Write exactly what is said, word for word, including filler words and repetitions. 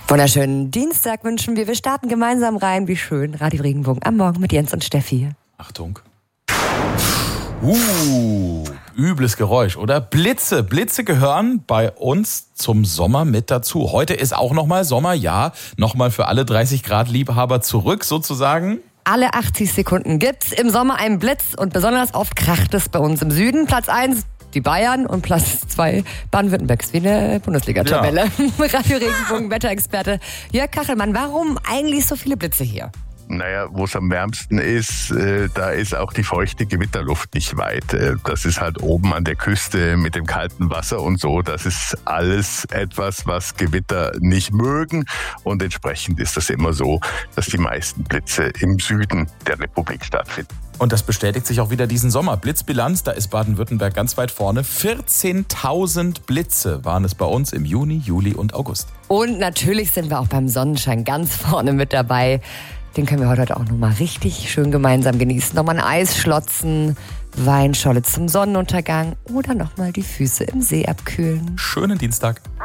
Wunderschönen Dienstag wünschen wir. Wir starten gemeinsam rein. Wie schön. Radio Regenbogen am Morgen mit Jens und Steffi. Achtung. Uh, übles Geräusch, oder? Blitze. Blitze gehören bei uns zum Sommer mit dazu. Heute ist auch nochmal Sommer, ja. Nochmal für alle dreißig Grad Liebhaber zurück sozusagen. Alle achtzig Sekunden gibt's im Sommer einen Blitz und besonders oft kracht es bei uns im Süden. Platz eins die Bayern und Platz zwei Baden-Württemberg. Wie eine Bundesliga-Tabelle. Ja. Radio Regenbogen, Wetterexperte Jörg Kachelmann. Warum eigentlich so viele Blitze hier? Naja, wo es am wärmsten ist, äh, da ist auch die feuchte Gewitterluft nicht weit. Äh, das ist halt oben an der Küste mit dem kalten Wasser und so. Das ist alles etwas, was Gewitter nicht mögen. Und entsprechend ist das immer so, dass die meisten Blitze im Süden der Republik stattfinden. Und das bestätigt sich auch wieder diesen Sommer. Blitzbilanz, da ist Baden-Württemberg ganz weit vorne. vierzehntausend Blitze waren es bei uns im Juni, Juli und August. Und natürlich sind wir auch beim Sonnenschein ganz vorne mit dabei. Den können wir heute auch nochmal richtig schön gemeinsam genießen. Nochmal ein Eis schlotzen, Weinscholle zum Sonnenuntergang oder nochmal die Füße im See abkühlen. Schönen Dienstag.